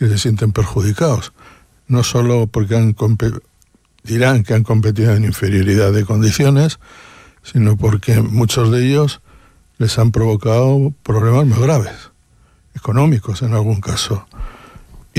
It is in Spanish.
que se sienten perjudicados, no solo porque dirán que han competido en inferioridad de condiciones, sino porque muchos de ellos les han provocado problemas muy graves, económicos en algún caso.